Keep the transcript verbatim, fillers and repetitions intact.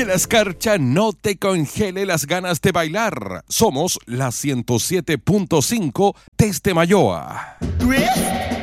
Que la escarcha no te congele las ganas de bailar. Somos la ciento siete punto cinco desde Mayoa. Twist.